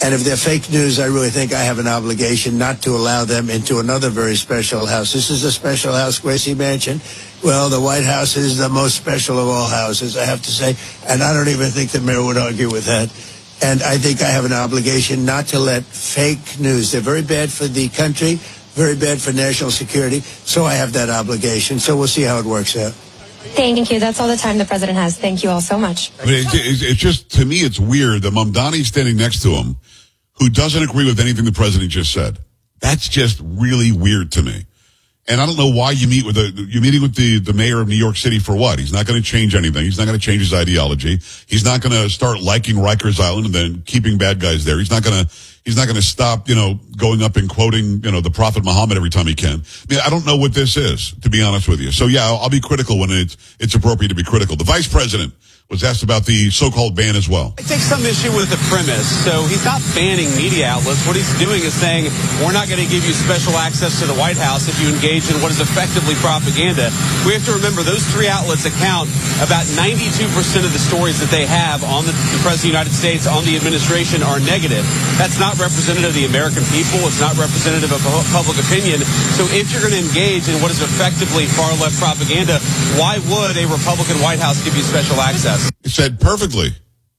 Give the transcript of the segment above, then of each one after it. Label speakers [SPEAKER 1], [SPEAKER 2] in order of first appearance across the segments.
[SPEAKER 1] And if they're fake news, I really think I have an obligation not to allow them into another very special house. This is a special house, Gracie Mansion. Well, the White House is the most special of all houses, I have to say. And I don't even think the mayor would argue with that. And I think I have an obligation not to let fake news. They're very bad for the country, very bad for national security. So I have that obligation. So we'll see how it works out.
[SPEAKER 2] Thank you. That's all the time the president has. Thank you all so much.
[SPEAKER 3] I mean, it's just, to me, it's weird that Mamdani's standing next to him who doesn't agree with anything the president just said. That's just really weird to me. And I don't know why you're meeting with the mayor of New York City for what? He's not going to change anything. He's not going to change his ideology. He's not going to start liking Rikers Island and then keeping bad guys there. He's not going to stop, going up and quoting, the Prophet Muhammad every time he can. I mean, I don't know what this is, to be honest with you. So yeah, I'll be critical when it's appropriate to be critical. The vice president was asked about the so-called ban as well.
[SPEAKER 4] I take some issue with the premise. So he's not banning media outlets. What he's doing is saying, we're not going to give you special access to the White House if you engage in what is effectively propaganda. We have to remember those three outlets account about 92% of the stories that they have on the President of the United States, on the administration, are negative. That's not representative of the American people. It's not representative of public opinion. So if you're going to engage in what is effectively far-left propaganda, why would a Republican White House give you special access?
[SPEAKER 3] Said perfectly.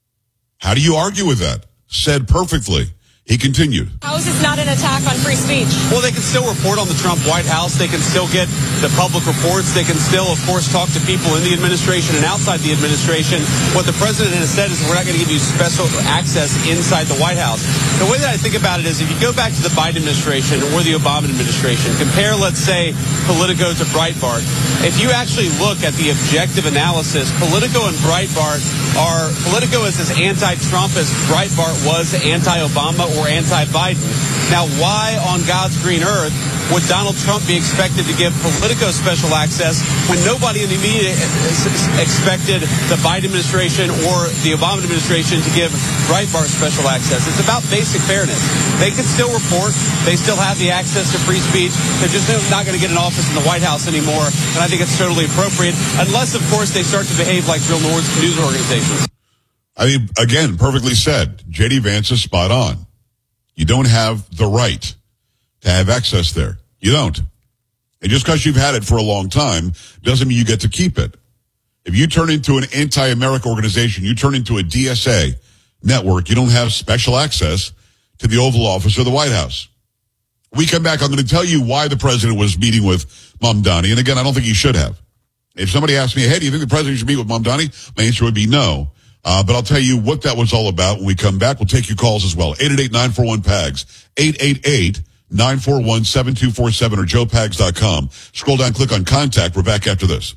[SPEAKER 3] How do you argue with that? Said perfectly. He continued.
[SPEAKER 2] How is this not an attack on free speech?
[SPEAKER 4] Well, they can still report on the Trump White House. They can still get the public reports. They can still, of course, talk to people in the administration and outside the administration. What the president has said is we're not going to give you special access inside the White House. The way that I think about it is if you go back to the Biden administration or the Obama administration, compare, let's say, Politico to Breitbart. If you actually look at the objective analysis, Politico and Breitbart Politico is as anti-Trump as Breitbart was anti-Obama or anti-Biden. Now, why on God's green earth would Donald Trump be expected to give Politico special access when nobody in the media expected the Biden administration or the Obama administration to give Breitbart special access? It's about basic fairness. They can still report. They still have the access to free speech. They're just not going to get an office in the White House anymore, and I think it's totally appropriate, unless, of course, they start to behave like real news organizations.
[SPEAKER 3] I mean, again, perfectly said. J.D. Vance is spot on. You don't have the right to have access there. You don't. And just because you've had it for a long time doesn't mean you get to keep it. If you turn into an anti-America organization, you turn into a DSA network, you don't have special access to the Oval Office or the White House. We come back, I'm going to tell you why the president was meeting with Mamdani. And again, I don't think he should have. If somebody asked me, hey, do you think the president should meet with Mamdani? My answer would be no. But I'll tell you what that was all about when we come back. We'll take your calls as well. 888-941-PAGS. 888-941-7247 or joepags.com. Scroll down, click on contact. We're back after this.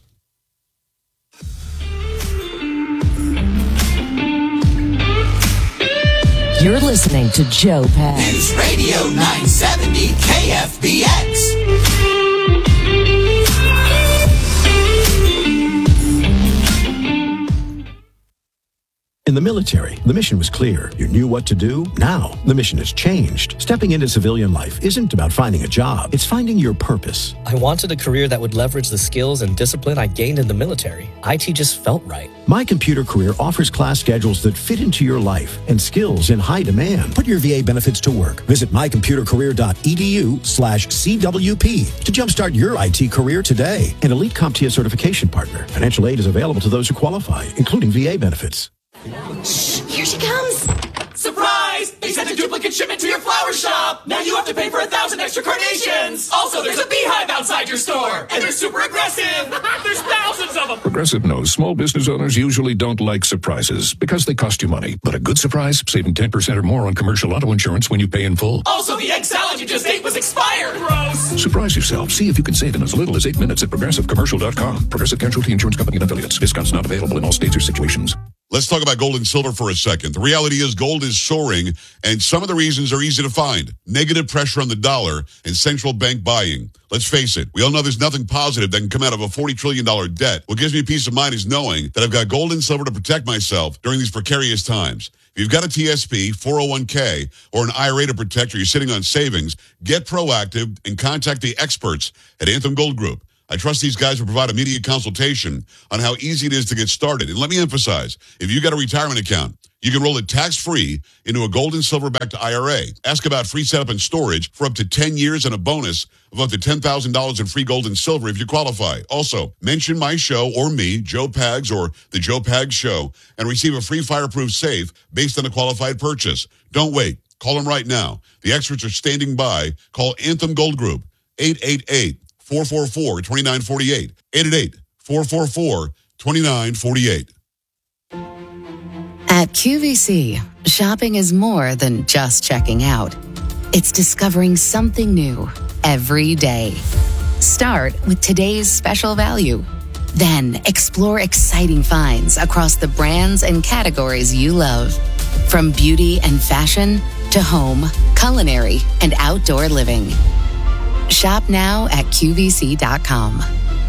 [SPEAKER 5] You're listening to Joe Pags.
[SPEAKER 6] News Radio 970 KFBX.
[SPEAKER 7] In the military, the mission was clear. You knew what to do. Now, the mission has changed. Stepping into civilian life isn't about finding a job. It's finding your purpose.
[SPEAKER 8] I wanted a career that would leverage the skills and discipline I gained in the military. IT just felt right.
[SPEAKER 7] My Computer Career offers class schedules that fit into your life and skills in high demand. Put your VA benefits to work. Visit mycomputercareer.edu/CWP to jumpstart your IT career today. An elite CompTIA certification partner. Financial aid is available to those who qualify, including VA benefits.
[SPEAKER 5] Shh, here she comes.
[SPEAKER 6] Surprise! They sent a duplicate shipment to your flower shop! Now you have to pay for 1,000 extra carnations! Also, there's a beehive outside your store! And they're super aggressive! There's thousands of them!
[SPEAKER 9] Progressive knows small business owners usually don't like surprises because they cost you money. But a good surprise, saving 10% or more on commercial auto insurance when you pay in full.
[SPEAKER 6] Also, the egg salad you just ate was expired! Gross!
[SPEAKER 9] Surprise yourself. See if you can save in as little as 8 minutes at progressivecommercial.com. Progressive Casualty Insurance Company and affiliates. Discounts not available in all states or situations.
[SPEAKER 3] Let's talk about gold and silver for a second. The reality is gold is soaring, and some of the reasons are easy to find. Negative pressure on the dollar and central bank buying. Let's face it, we all know there's nothing positive that can come out of a $40 trillion debt. What gives me peace of mind is knowing that I've got gold and silver to protect myself during these precarious times. If you've got a TSP, 401k, or an IRA to protect, or you're sitting on savings, get proactive and contact the experts at Anthem Gold Group. I trust these guys will provide immediate consultation on how easy it is to get started. And let me emphasize, if you got a retirement account, you can roll it tax-free into a gold and silver-backed IRA. Ask about free setup and storage for up to 10 years and a bonus of up to $10,000 in free gold and silver if you qualify. Also, mention my show or me, Joe Pags or The Joe Pags Show, and receive a free fireproof safe based on a qualified purchase. Don't wait. Call them right now. The experts are standing by. Call Anthem Gold Group, 888-444-2948. 888-444-2948.
[SPEAKER 5] At QVC, shopping is more than just checking out. It's discovering something new every day. Start with today's special value. Then explore exciting finds across the brands and categories you love. From beauty and fashion to home, culinary, and outdoor living. Shop now at QVC.com.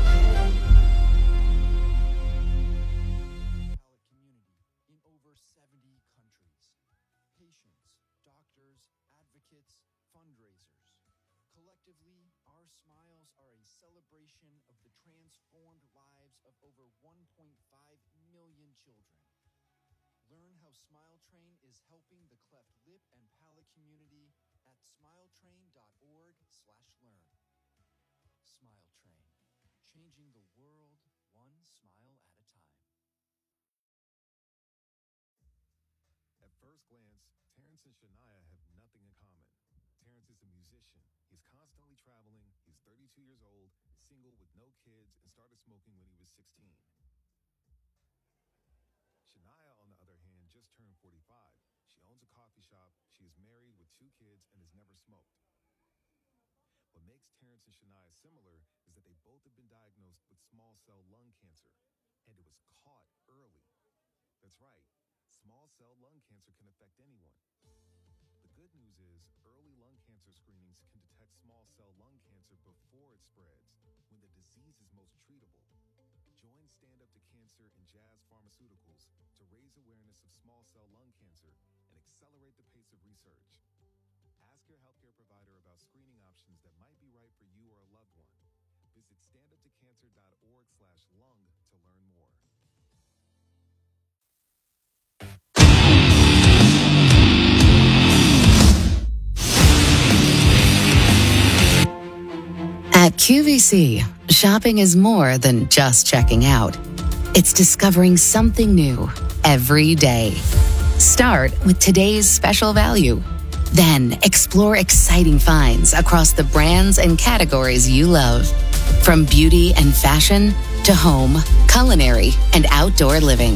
[SPEAKER 5] At QVC, shopping is more than just checking out. It's discovering something new every day. Start with today's special value. Then explore exciting finds across the brands and categories you love. From beauty and fashion to home, culinary, and outdoor living.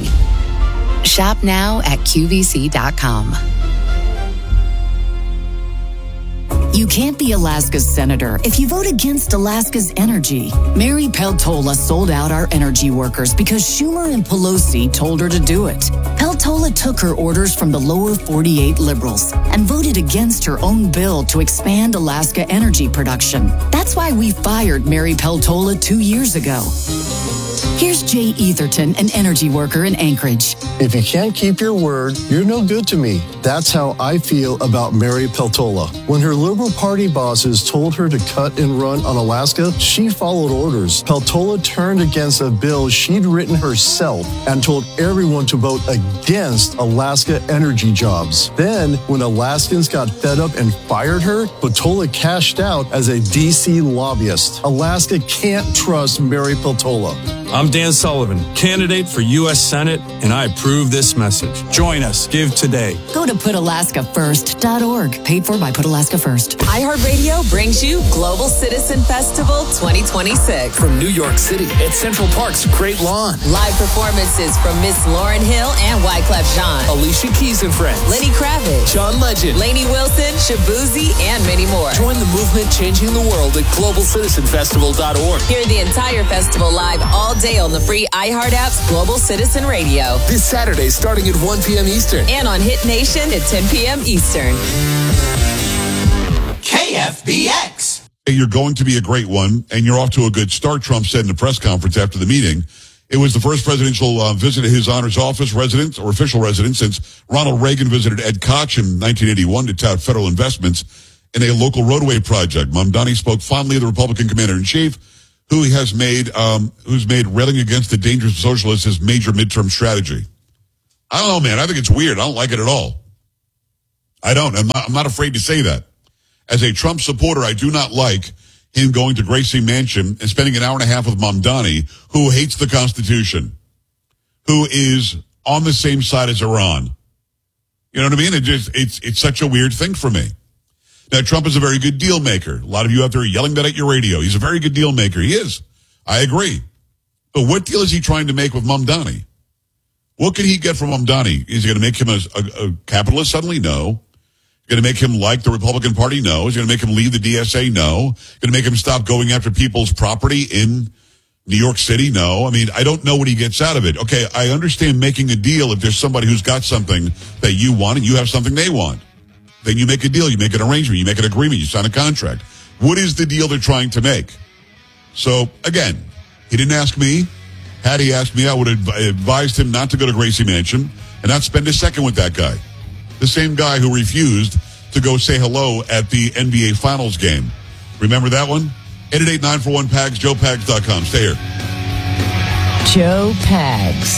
[SPEAKER 5] Shop now at QVC.com.
[SPEAKER 10] You can't be Alaska's senator if you vote against Alaska's energy. Mary Peltola sold out our energy workers because Schumer and Pelosi told her to do it. Peltola took her orders from the lower 48 liberals and voted against her own bill to expand Alaska energy production. That's why we fired Mary Peltola 2 years ago. Here's Jay Etherton, an energy worker in Anchorage.
[SPEAKER 11] If you can't keep your word, you're no good to me. That's how I feel about Mary Peltola. When her Liberal Party bosses told her to cut and run on Alaska, she followed orders. Peltola turned against a bill she'd written herself and told everyone to vote against Alaska energy jobs. Then, when Alaskans got fed up and fired her, Peltola cashed out as a D.C. lobbyist. Alaska can't trust Mary Peltola.
[SPEAKER 12] I'm Dan Sullivan, candidate for U.S. Senate, and I approve this message. Join us. Give today.
[SPEAKER 10] Go to PutAlaskaFirst.org. Paid for by Put Alaska First.
[SPEAKER 13] iHeartRadio brings you Global Citizen Festival 2026.
[SPEAKER 14] From New York City at Central Park's Great Lawn.
[SPEAKER 13] Live performances from Miss Lauryn Hill and Wyclef Jean.
[SPEAKER 14] Alicia Keys and Friends.
[SPEAKER 13] Lenny Kravitz.
[SPEAKER 14] John Legend.
[SPEAKER 13] Lainey Wilson, Shabuzi, and many more.
[SPEAKER 14] Join the movement changing the world at GlobalCitizenFestival.org.
[SPEAKER 13] Hear the entire festival live all day on the free iHeart app's Global Citizen Radio.
[SPEAKER 14] This Saturday starting at 1 p.m. Eastern.
[SPEAKER 13] And on Hit Nation at 10 p.m. Eastern.
[SPEAKER 6] KFBX.
[SPEAKER 3] You're going to be a great one, and you're off to a good start, Trump said in a press conference after the meeting. It was the first presidential visit to his honor's office residence or official residence since Ronald Reagan visited Ed Koch in 1981 to tout federal investments in a local roadway project. Mamdani spoke fondly of the Republican commander-in-chief, who's made railing against the dangers of socialists his major midterm strategy. I don't know, man. I think it's weird. I don't like it at all. I don't. I'm not afraid to say that. As a Trump supporter, I do not like him going to Gracie Mansion and spending an hour and a half with Mamdani, who hates the Constitution, who is on the same side as Iran. You know what I mean? It's such a weird thing for me. Now, Trump is a very good deal maker. A lot of you out there are yelling that at your radio. He's a very good deal maker. He is. I agree. But what deal is he trying to make with Mamdani? What can he get from Mamdani? Is he going to make him a capitalist suddenly? No. Going to make him like the Republican Party? No. Is going to make him leave the DSA? No. Going to make him stop going after people's property in New York City? No. I mean, I don't know what he gets out of it. Okay, I understand making a deal if there's somebody who's got something that you want and you have something they want. Then you make a deal, you make an arrangement, you make an agreement, you sign a contract. What is the deal they're trying to make? So, again, he didn't ask me. Had he asked me, I would have advised him not to go to Gracie Mansion and not spend a second with that guy. The same guy who refused to go say hello at the NBA Finals game. Remember that one? 888-941-PAGS, JoePags.com. Stay here.
[SPEAKER 10] Joe Pags.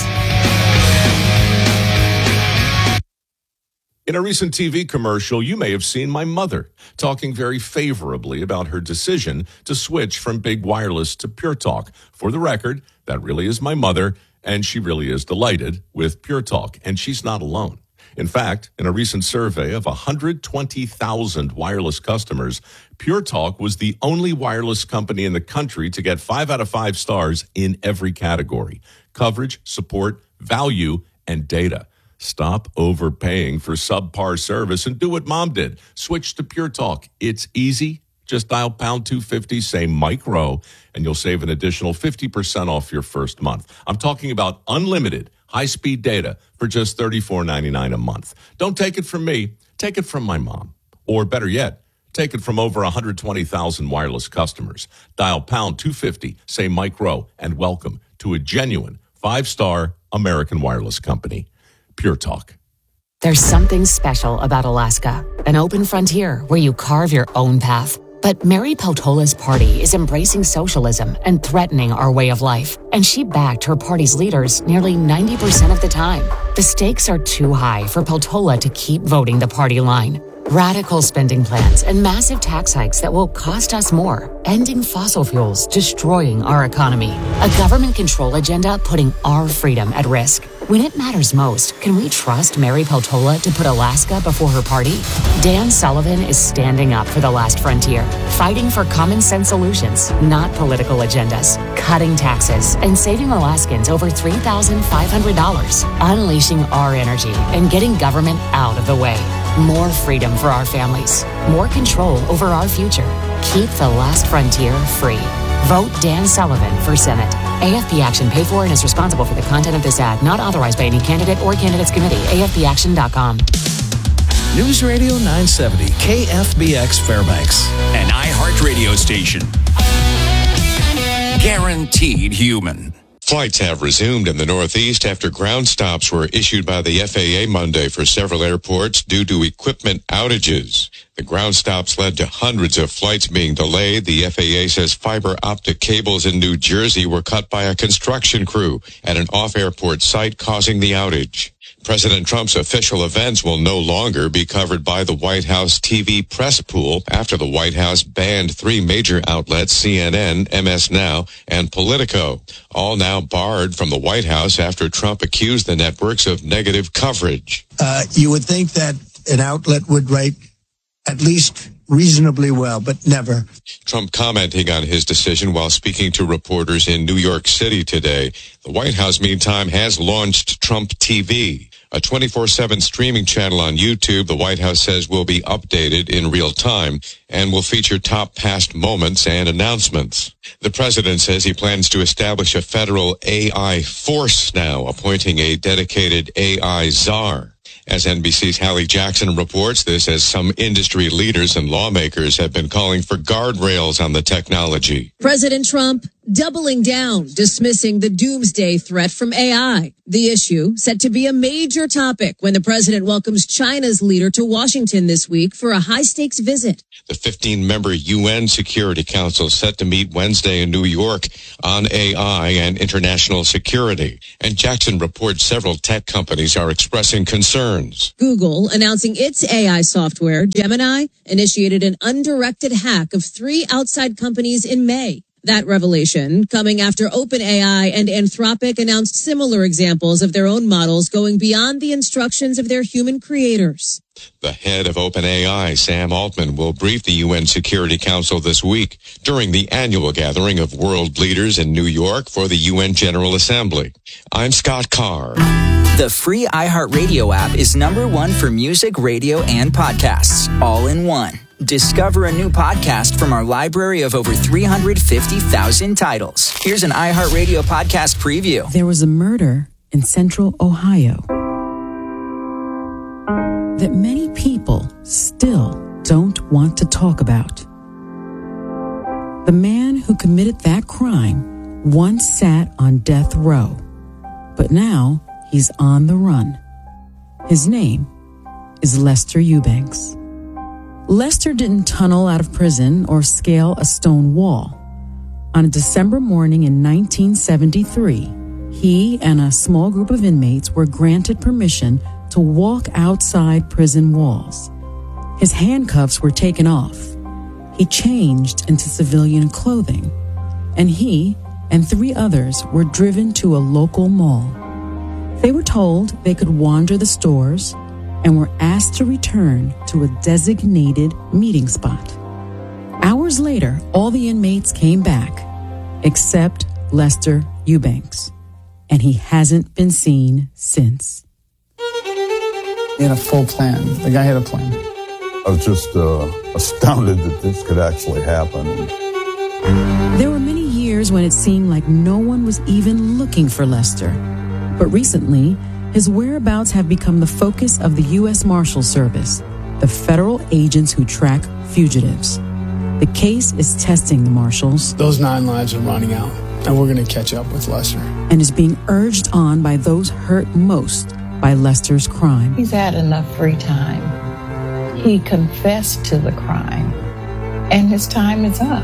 [SPEAKER 15] In a recent TV commercial, you may have seen my mother talking very favorably about her decision to switch from big wireless to Pure Talk. For the record, that really is my mother, and she really is delighted with Pure Talk, and she's not alone. In fact, in a recent survey of 120,000 wireless customers, Pure Talk was the only wireless company in the country to get 5 out of 5 stars in every category: coverage, support, value, and data. Stop overpaying for subpar service and do what Mom did. Switch to Pure Talk. It's easy. Just dial pound 250, say Mike Rowe, and you'll save an additional 50% off your first month. I'm talking about unlimited high-speed data for just $34.99 a month. Don't take it from me. Take it from my mom. Or better yet, take it from over 120,000 wireless customers. Dial pound 250, say Mike Rowe, and welcome to a genuine 5-star American wireless company. Pure Talk.
[SPEAKER 5] There's something special about Alaska, an open frontier where you carve your own path. But Mary Peltola's party is embracing socialism and threatening our way of life. And she backed her party's leaders nearly 90% of the time. The stakes are too high for Peltola to keep voting the party line. Radical spending plans and massive tax hikes that will cost us more. Ending fossil fuels, destroying our economy. A government control agenda putting our freedom at risk. When it matters most, can we trust Mary Peltola to put Alaska before her party? Dan Sullivan is standing up for the last frontier, fighting for common sense solutions, not political agendas, cutting taxes, and saving Alaskans over $3,500, unleashing our energy and getting government out of the way. More freedom for our families, more control over our future. Keep the last frontier free. Vote Dan Sullivan for Senate. AFP Action paid for and is responsible for the content of this ad, not authorized by any candidate or candidates committee. AFPAction.com.
[SPEAKER 16] News Radio 970, KFBX Fairbanks.
[SPEAKER 17] An iHeartRadio station. Guaranteed human.
[SPEAKER 18] Flights have resumed in the Northeast after ground stops were issued by the FAA Monday for several airports due to equipment outages. The ground stops led to hundreds of flights being delayed. The FAA says fiber optic cables in New Jersey were cut by a construction crew at an off-airport site, causing the outage. President Trump's official events will no longer be covered by the White House TV press pool after the White House banned 3 major outlets, CNN, MS Now, and Politico, all now barred from the White House after Trump accused the networks of negative coverage.
[SPEAKER 1] You would think that an outlet would write at least reasonably well, but never.
[SPEAKER 18] Trump commenting on his decision while speaking to reporters in New York City today. The White House, meantime, has launched Trump TV, a 24/7 streaming channel on YouTube. The White House says will be updated in real time and will feature top past moments and announcements. The president says he plans to establish a federal AI force now, appointing a dedicated AI czar. As NBC's Hallie Jackson reports this, as some industry leaders and lawmakers have been calling for guardrails on the technology.
[SPEAKER 19] President Trump doubling down, dismissing the doomsday threat from AI. The issue set to be a major topic when the president welcomes China's leader to Washington this week for a high-stakes visit.
[SPEAKER 18] The 15-member UN Security Council set to meet Wednesday in New York on AI and international security. And Jackson reports several tech companies are expressing concerns.
[SPEAKER 19] Google announcing its AI software, Gemini, initiated an undirected hack of 3 outside companies in May. That revelation coming after OpenAI and Anthropic announced similar examples of their own models going beyond the instructions of their human creators.
[SPEAKER 18] The head of OpenAI, Sam Altman, will brief the UN Security Council this week during the annual gathering of world leaders in New York for the UN General Assembly. I'm Scott Carr.
[SPEAKER 20] The free iHeartRadio app is #1 for music, radio, and podcasts, all in one. Discover a new podcast from our library of over 350,000 titles. Here's an iHeartRadio podcast preview.
[SPEAKER 21] There was a murder in central Ohio that many people still don't want to talk about. The man who committed that crime once sat on death row, but now he's on the run. His name is Lester Eubanks. Lester didn't tunnel out of prison or scale a stone wall. On a December morning in 1973, he and a small group of inmates were granted permission to walk outside prison walls. His handcuffs were taken off. He changed into civilian clothing, and he and 3 others were driven to a local mall. They were told they could wander the stores and were asked to return to a designated meeting spot. Hours later, all the inmates came back, except Lester Eubanks, and he hasn't been seen since.
[SPEAKER 22] He had a full plan. The guy had a plan.
[SPEAKER 23] I was just astounded that this could actually happen.
[SPEAKER 21] There were many years when it seemed like no one was even looking for Lester. But recently, his whereabouts have become the focus of the U.S. Marshal Service, the federal agents who track fugitives. The case is testing the marshals.
[SPEAKER 22] Those 9 lives are running out, and we're going to catch up with Lester.
[SPEAKER 21] And is being urged on by those hurt most by Lester's crime.
[SPEAKER 24] He's had enough free time. He confessed to the crime, and his time is up.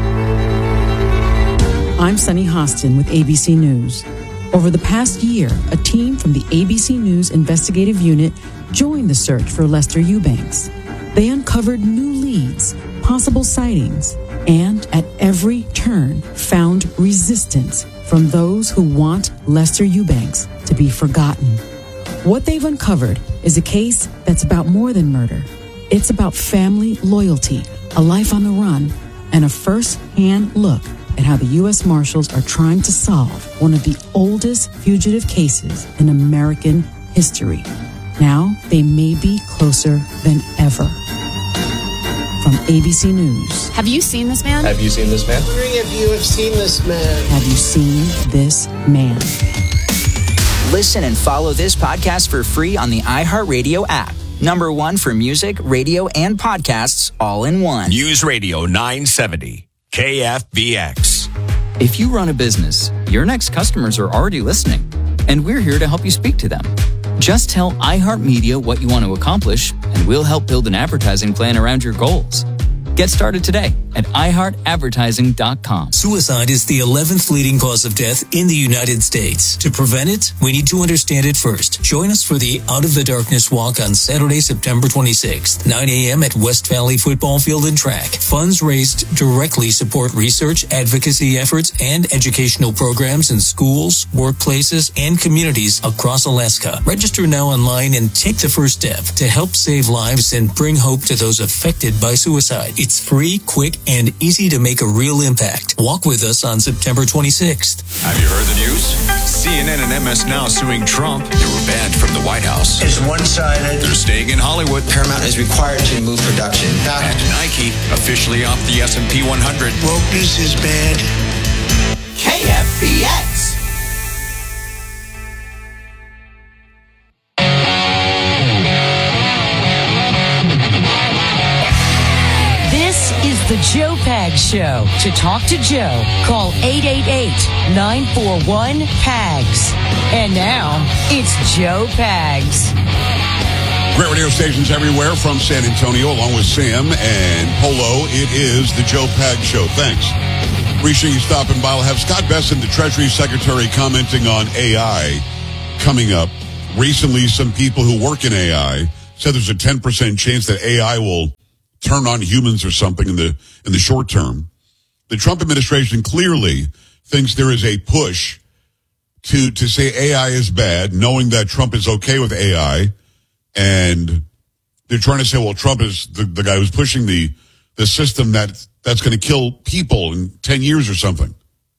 [SPEAKER 21] I'm Sunny Hostin with ABC News. Over the past year, a team from the ABC News Investigative Unit joined the search for Lester Eubanks. They uncovered new leads, possible sightings, and at every turn found resistance from those who want Lester Eubanks to be forgotten. What they've uncovered is a case that's about more than murder. It's about family loyalty, a life on the run, and a first-hand look at how the U.S. Marshals are trying to solve one of the oldest fugitive cases in American history. Now, they may be closer than ever. From ABC News.
[SPEAKER 25] Have you seen this man?
[SPEAKER 26] Have you seen this man?
[SPEAKER 27] I'm wondering if you have seen this man.
[SPEAKER 21] Have you seen this man?
[SPEAKER 20] Listen and follow this podcast for free on the iHeartRadio app. #1 for music, radio, and podcasts, all in one.
[SPEAKER 17] News Radio 970. KFBX.
[SPEAKER 8] If you run a business, your next customers are already listening, and we're here to help you speak to them. Just tell iHeartMedia what you want to accomplish, and we'll help build an advertising plan around your goals. Get started today at iHeartAdvertising.com.
[SPEAKER 28] Suicide is the 11th leading cause of death in the United States. To prevent it, we need to understand it first. Join us for the Out of the Darkness Walk on Saturday, September 26th, 9 a.m. at West Valley Football Field and Track. Funds raised directly support research, advocacy efforts, and educational programs in schools, workplaces, and communities across Alaska. Register now online and take the first step to help save lives and bring hope to those affected by suicide. It's free, quick, and easy to make a real impact. Walk with us on September 26th.
[SPEAKER 17] Have you heard the news? CNN and MS Now suing Trump. They were banned from the White House.
[SPEAKER 27] It's one-sided.
[SPEAKER 17] They're staying in Hollywood.
[SPEAKER 27] Paramount is required to move production.
[SPEAKER 17] And Nike officially off the S&P 100.
[SPEAKER 27] Wokeness is bad. KFBX.
[SPEAKER 29] This is
[SPEAKER 2] The Joe Pags Show. To talk to Joe, call 888-941-PAGS. And now, it's Joe Pags.
[SPEAKER 3] Great radio stations everywhere from San Antonio, along with Sam and Polo. It is the Joe Pags Show. Thanks. Appreciate you stopping by. I'll have Scott Bessent, the Treasury Secretary, commenting on AI coming up. Recently, some people who work in AI said there's a 10% chance that AI will turn on humans or something in the short term. The Trump administration clearly thinks there is a push to say AI is bad, knowing that Trump is okay with AI. And they're trying to say, well, Trump is the guy who's pushing the system that's going to kill people in 10 years or something.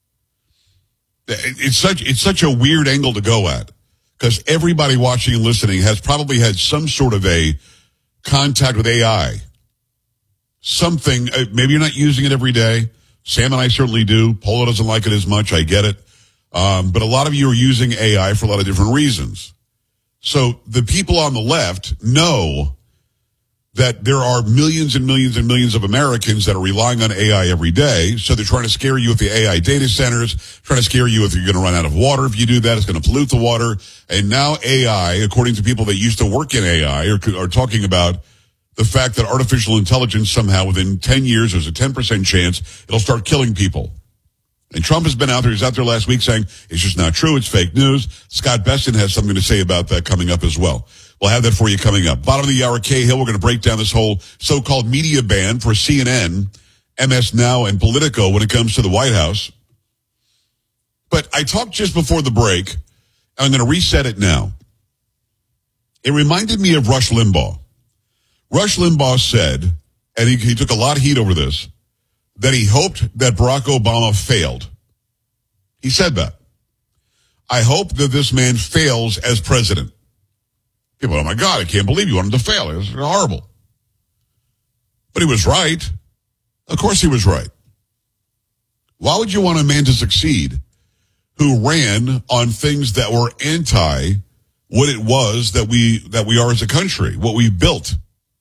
[SPEAKER 3] It's such a weird angle to go at, because everybody watching and listening has probably had some sort of a contact with AI. Something, maybe you're not using it every day. Sam and I certainly do. Polo doesn't like it as much. I get it. But a lot of you are using AI for a lot of different reasons. So the people on the left know that there are millions and millions and millions of Americans that are relying on AI every day. So they're trying to scare you with the AI data centers, trying to scare you if you're going to run out of water. If you do that, it's going to pollute the water. And now AI, according to people that used to work in AI, are talking about the fact that artificial intelligence somehow within 10 years, there's a 10% chance it'll start killing people. And Trump has been out there. He was out there last week saying it's just not true. It's fake news. Scott Bessent has something to say about that coming up as well. We'll have that for you coming up. Bottom of the hour, Cahill. We're going to break down this whole so-called media ban for CNN, MS Now, and Politico when it comes to the White House. But I talked just before the break, and I'm going to reset it now. It reminded me of Rush Limbaugh. Rush Limbaugh said, and he took a lot of heat over this, that he hoped that Barack Obama failed. He said that. I hope that this man fails as president. People, oh my God, I can't believe you want him to fail. It was horrible. But he was right. Of course he was right. Why would you want a man to succeed who ran on things that were anti what it was that we are as a country, what we built?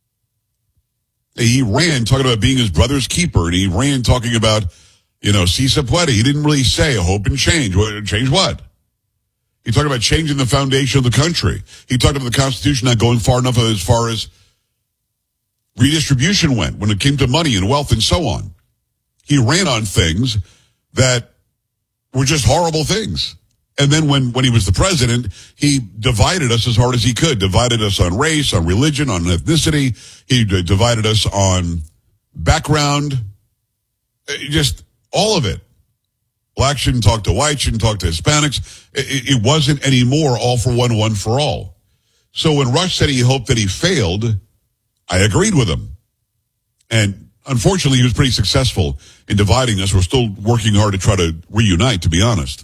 [SPEAKER 3] He ran talking about being his brother's keeper, and he ran talking about, si se puede. He didn't really say hope and change. Change what? He talked about changing the foundation of the country. He talked about the Constitution not going far enough as far as redistribution went when it came to money and wealth and so on. He ran on things that were just horrible things. And then when he was the president, he divided us as hard as he could, divided us on race, on religion, on ethnicity. He divided us on background, just all of it. Black shouldn't talk to white, shouldn't talk to Hispanics. It wasn't anymore all for one for all. So when Rush said he hoped that he failed, I agreed with him. And unfortunately, he was pretty successful in dividing us. We're still working hard to try to reunite, to be honest.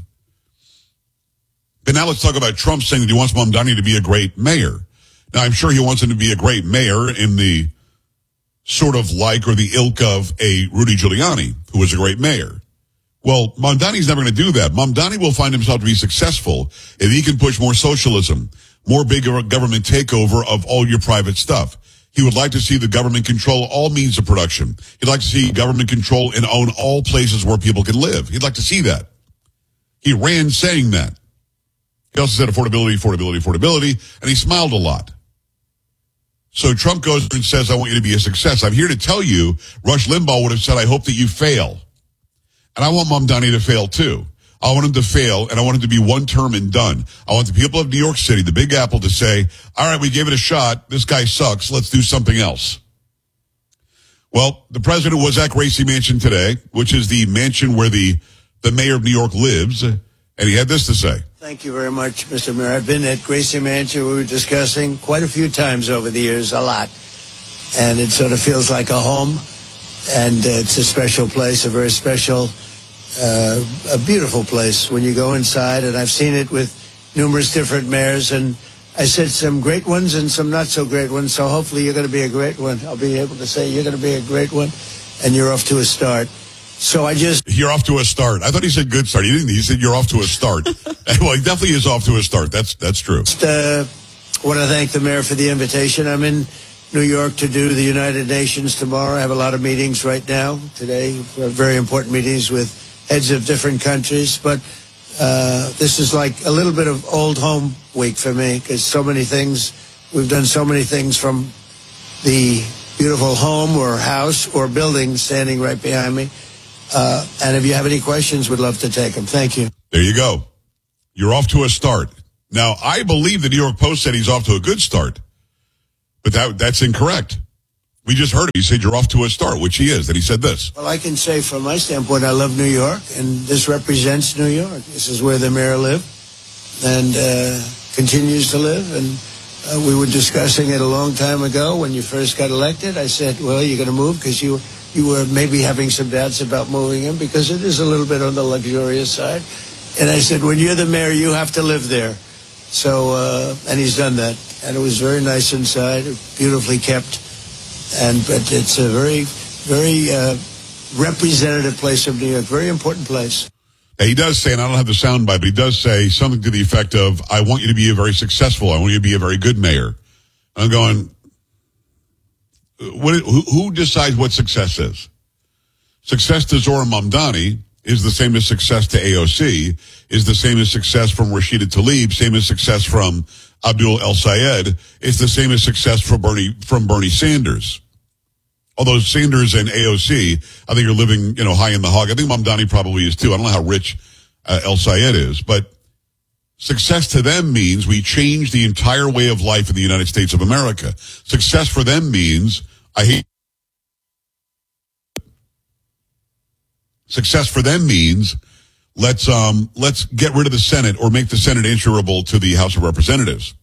[SPEAKER 3] But now let's talk about Trump saying that he wants Mamdani to be a great mayor. Now, I'm sure he wants him to be a great mayor in the sort of like or the ilk of a Rudy Giuliani, who was a great mayor. Well, Mamdani's never going to do that. Mamdani will find himself to be successful if he can push more socialism, more big government takeover of all your private stuff. He would like to see the government control all means of production. He'd like to see government control and own all places where people can live. He'd like to see that. He ran saying that. He also said affordability, and he smiled a lot. So Trump goes and says, I want you to be a success. I'm here to tell you, Rush Limbaugh would have said, I hope that you fail. And I want Mamdani to fail too. I want him to fail, and I want him to be one term and done. I want the people of New York City, the Big Apple, to say, all right, we gave it a shot. This guy sucks. Let's do something else. Well, the president was at Gracie Mansion today, which is the mansion where the mayor of New York lives, and he had this to say.
[SPEAKER 1] Thank you very much, Mr. Mayor. I've been at Gracie Mansion. We were discussing quite a few times over the years, a lot. And it sort of feels like a home. And it's a special place, a very special, a beautiful place when you go inside. And I've seen it with numerous different mayors. And I said some great ones and some not so great ones. So hopefully you're going to be a great one. I'll be able to say you're going to be a great one. And you're off to a start. So you're off to a start. I thought he said good start. He didn't. He said you're off to a start. Well, he definitely is off to a start. That's true. Just want to thank the mayor for the invitation. I'm in New York to do the United Nations tomorrow. I have a lot of meetings right now today, very important meetings with heads of different countries. But this is like a little bit of old home week for me because so many things, we've done so many things from the beautiful home or house or building standing right behind me. And if you have any questions, we'd love to take them. Thank you.
[SPEAKER 3] There you go. You're off to a start. Now, I believe the New York Post said he's off to a good start, but that's incorrect. We just heard him. He said you're off to a start, which he is. And he said this.
[SPEAKER 1] Well, I can say from my standpoint, I love New York, and this represents New York. This is where the mayor lived and continues to live. And we were discussing it a long time ago when you first got elected. I said, well, you're going to move because you were maybe having some doubts about moving in because it is a little bit on the luxurious side. And I said, when you're the mayor, you have to live there. So, and he's done that. And it was very nice inside, beautifully kept. But it's a very, very representative place of New York, very important place.
[SPEAKER 3] He does say, and I don't have the sound bite, but he does say something to the effect of, I want you to be a very successful, I want you to be a very good mayor. I'm going, who decides what success is? Success to Zohran Mamdani is the same as success to AOC, is the same as success from Rashida Tlaib, same as success from Abdul El Sayed. It's the same as success from Bernie Sanders. Although Sanders and AOC, I think are living, high in the hog. I think Mamdani probably is too. I don't know how rich El Sayed is, but success to them means we change the entire way of life in the United States of America. Success for them means Success for them means let's get rid of the Senate or make the Senate answerable to the House of Representatives.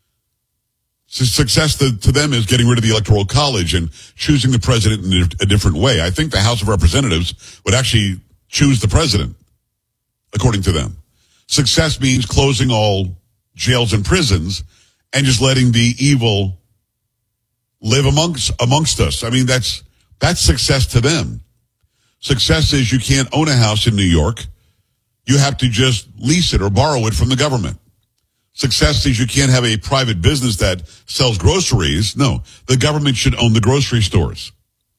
[SPEAKER 3] Success to them is getting rid of the Electoral College and choosing the president in a different way. I think the House of Representatives would actually choose the president, according to them. Success means closing all jails and prisons and just letting the evil live amongst us. I mean, that's success to them. Success is you can't own a house in New York. You have to just lease it or borrow it from the government. Success is you can't have a private business that sells groceries. No, the government should own the grocery stores.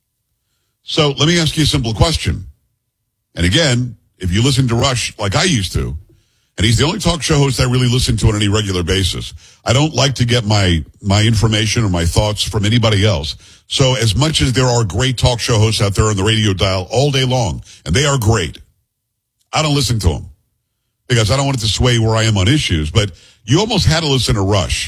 [SPEAKER 3] So let me ask you a simple question. And again, if you listen to Rush like I used to, and he's the only talk show host I really listen to on any regular basis. I don't like to get my information or my thoughts from anybody else. So as much as there are great talk show hosts out there on the radio dial all day long, and they are great, I don't listen to them because I don't want it to sway where I am on issues. But you almost had to listen to Rush.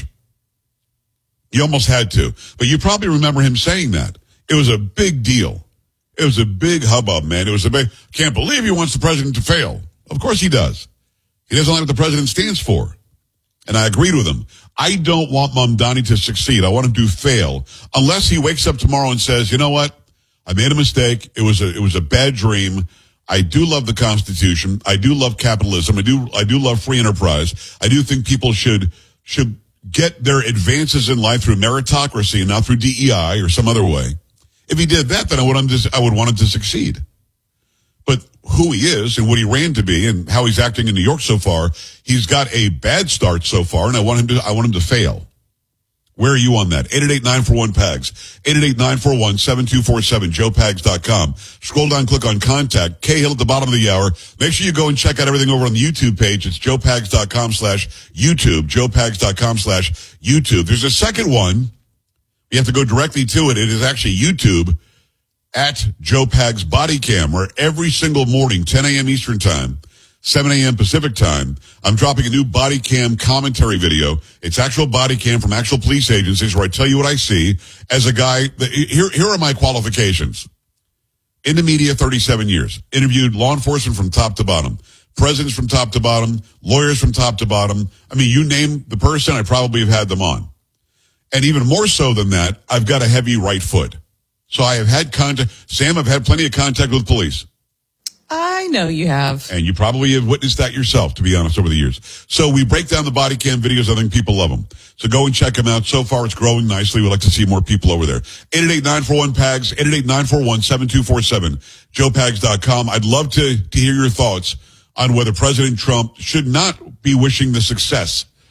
[SPEAKER 3] You almost had to. But you probably remember him saying that. It was a big deal. It was a big hubbub, man. It was can't believe he wants the president to fail. Of course he does. He doesn't like what the president stands for. And I agreed with him. I don't want Mamdani to succeed. I want him to fail. Unless he wakes up tomorrow and says, you know what? I made a mistake. It was a bad dream. I do love the Constitution. I do love capitalism. I do love free enterprise. I do think people should get their advances in life through meritocracy and not through DEI or some other way. If he did that, then I would want him to succeed. But who he is and what he ran to be and how he's acting in New York so far, he's got a bad start so far, and I want him to fail. Where are you on that? 888-941-PAGS. 888-941-7247. JoePags.com. Scroll down, click on contact. Cahill at the bottom of the hour. Make sure you go and check out everything over on the YouTube page. It's JoePags.com/YouTube. JoePags.com/YouTube. There's a second one. You have to go directly to it. It is actually YouTube at Joe Pags Body Cam, where every single morning, 10 a.m. Eastern Time, 7 a.m. Pacific Time, I'm dropping a new body cam commentary video. It's actual body cam from actual police agencies where I tell you what I see as a guy. Here are my qualifications. In the media, 37 years. Interviewed law enforcement from top to bottom. Presidents from top to bottom. Lawyers from top to bottom. I mean, you name the person, I probably have had them on. And even more so than that, I've got a heavy right foot. So I have had contact. Sam, I've had plenty of contact with police.
[SPEAKER 2] I know you have.
[SPEAKER 3] And you probably have witnessed that yourself, to be honest, over the years. So we break down the body cam videos. I think people love them. So go and check them out. So far, it's growing nicely. We'd like to see more people over there. 888-941-PAGS, 888-941-7247, JoePags.com. I'd love to hear your thoughts on whether President Trump should not be wishing the success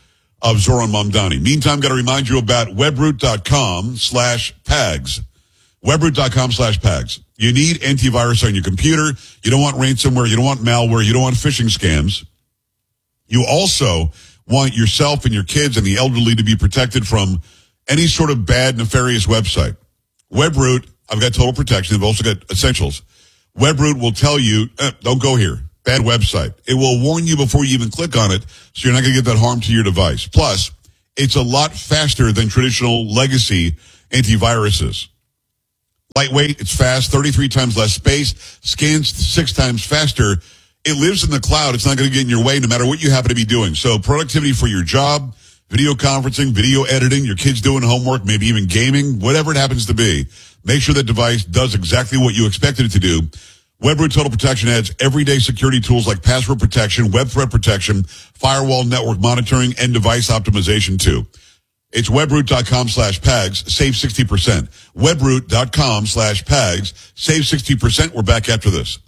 [SPEAKER 3] of Zoran Mamdani. Meantime, got to remind you about webroot.com/PAGS. Webroot.com/PAGS. You need antivirus on your computer. You don't want ransomware. You don't want malware. You don't want phishing scams. You also want yourself and your kids and the elderly to be protected from any sort of bad, nefarious website. Webroot, I've got total protection. I've also got essentials. Webroot will tell you, don't go here. Bad website. It will warn you before you even click on it, so you're not going to get that harm to your device. Plus, it's a lot faster than traditional legacy antiviruses. Lightweight, it's fast, 33 times less space, scans 6 times faster. It lives in the cloud. It's not going to get in your way no matter what you happen to be doing. So productivity for your job, video conferencing, video editing, your kids doing homework, maybe even gaming, whatever it happens to be, make sure that device does exactly what you expected it to do. Webroot Total Protection adds everyday security tools like password protection, web threat protection, firewall network monitoring, and device optimization too. It's webroot.com/PAGS. Save 60%. Webroot.com/PAGS. Save 60%. We're back after this.